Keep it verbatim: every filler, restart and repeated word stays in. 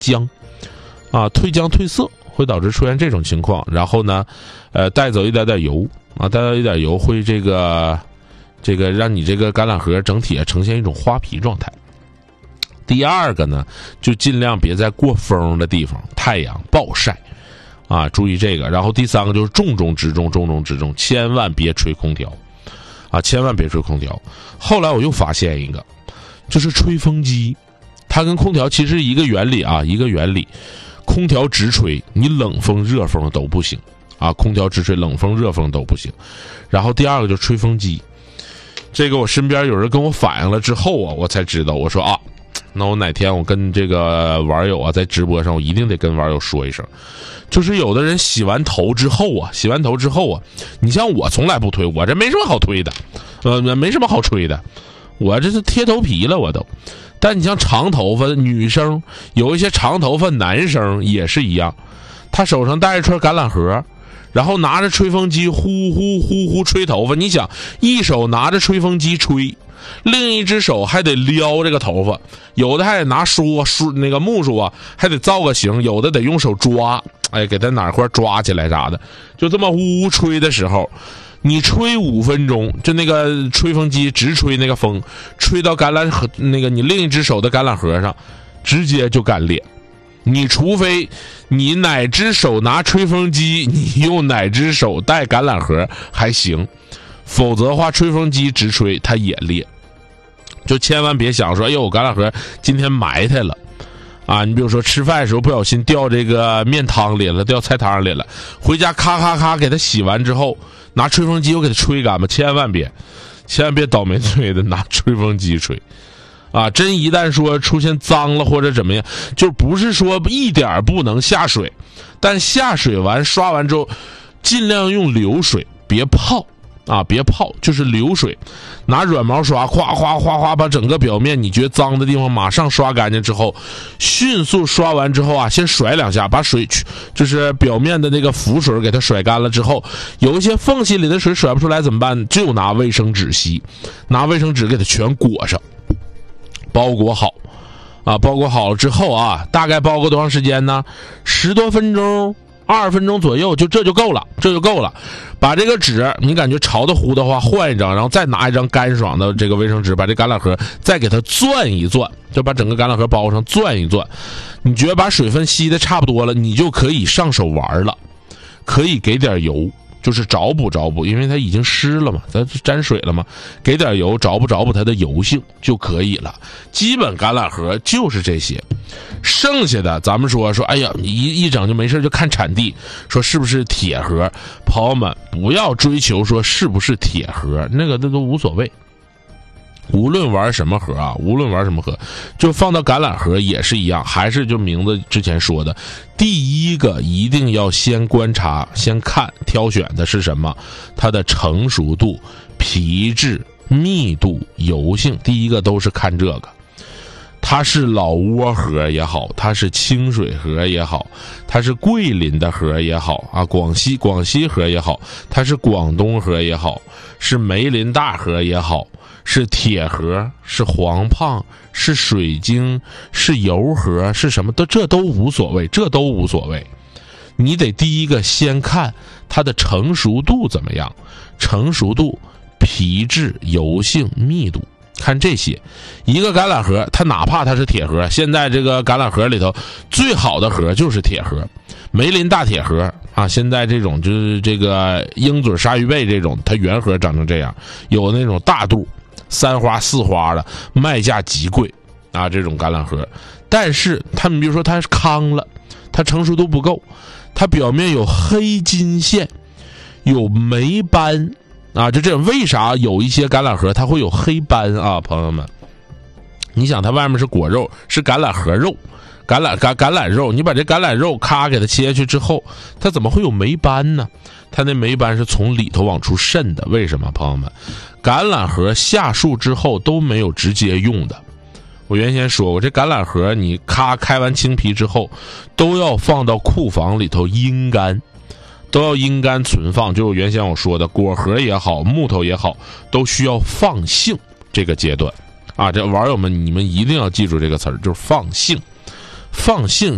浆，啊，褪浆褪色会导致出现这种情况。然后呢，呃，带走一点点油啊，带走一点油会这个这个让你这个橄榄核整体呈现一种花皮状态。第二个呢，就尽量别在过风的地方，太阳暴晒。啊，注意这个。然后第三个就是重中之重，重中之重，千万别吹空调，啊，千万别吹空调。后来我又发现一个，就是吹风机，它跟空调其实一个原理啊，一个原理。空调直吹，你冷风热风都不行啊，空调直吹，冷风热风都不行。然后第二个就是吹风机，这个我身边有人跟我反映了之后啊，我才知道，我说啊。那我哪天我跟这个网友啊在直播上，我一定得跟网友说一声，就是有的人洗完头之后啊，洗完头之后啊，你像我从来不推，我这没什么好推的，呃，没什么好吹的，我这是贴头皮了我都。但你像长头发女生，有一些长头发男生也是一样，他手上带一串橄榄核，然后拿着吹风机呼呼呼呼吹头发。你想，一手拿着吹风机吹，另一只手还得撩这个头发，有的还得拿梳梳那个木梳啊，还得造个型，有的得用手抓，哎，给它哪块抓起来啥的，就这么呜呜吹的时候，你吹五分钟，就那个吹风机直吹那个风，吹到橄榄核那个你另一只手的橄榄核上，直接就干裂。你除非你哪只手拿吹风机，你用哪只手带橄榄核还行，否则的话吹风机直吹它也裂。就千万别想说，哎呦，橄榄核今天埋汰了啊！你比如说吃饭的时候不小心掉这个面汤里了，掉菜汤里了，回家咔咔咔给它洗完之后，拿吹风机又给它吹干吧，千万别，千万别倒霉催的拿吹风机吹。啊，真一旦说出现脏了或者怎么样，就不是说一点不能下水，但下水完刷完之后，尽量用流水，别泡啊，别泡，就是流水，拿软毛刷，哗哗哗哗把整个表面你觉得脏的地方马上刷干净之后，迅速刷完之后啊，先甩两下，把水就是表面的那个浮水给它甩干了之后，有一些缝隙里的水甩不出来怎么办？就拿卫生纸吸，拿卫生纸给它全裹上。包裹好啊，包裹好了之后啊，大概包个多长时间呢？十多分钟，二十分钟左右，就这就够了，这就够了。把这个纸你感觉潮的糊的话，换一张，然后再拿一张干爽的这个卫生纸，把这橄榄核再给它攥一攥，就把整个橄榄核包上攥一攥。你觉得把水分吸的差不多了，你就可以上手玩了，可以给点油。就是着补着补，因为它已经湿了嘛，它沾水了嘛，给点油着补着补它的油性就可以了。基本橄榄核就是这些，剩下的咱们说说，哎呀，你一一整就没事就看产地，说是不是铁核？朋友们不要追求说是不是铁核，那个那都无所谓。无论玩什么核啊，无论玩什么核，就放到橄榄核也是一样，还是就名字之前说的，第一个一定要先观察、先看、挑选的是什么？它的成熟度、皮质、密度、油性，第一个都是看这个。它是老挝核也好，它是清水核也好，它是桂林的核也好啊，广西广西核也好，它是广东核也好，是梅林大核也好，是铁核，是黄胖，是水晶，是油核，是什么的，这都无所谓，这都无所谓。你得第一个先看它的成熟度怎么样，成熟度、皮质、油性、密度。看这些，一个橄榄核，它哪怕它是铁核，现在这个橄榄核里头最好的核就是铁核，梅林大铁核啊，现在这种就是这个鹰嘴鲨鱼贝这种，它原核长成这样，有那种大肚三花四花的，卖价极贵啊，这种橄榄核。但是他们比如说它是糠了，它成熟度不够，它表面有黑金线，有霉斑。啊，就这样，为啥有一些橄榄核它会有黑斑啊？朋友们，你想它外面是果肉，是橄榄核肉，橄榄橄橄榄肉，你把这橄榄肉咔给它切下去之后，它怎么会有霉斑呢？它那霉斑是从里头往出渗的。为什么？朋友们，橄榄核下树之后都没有直接用的。我原先说过，这橄榄核你咔开完青皮之后，都要放到库房里头阴干。都要阴干存放，就原先我说的果核也好，木头也好，都需要放性这个阶段啊！这网友们，你们一定要记住这个词儿，就是放性。放性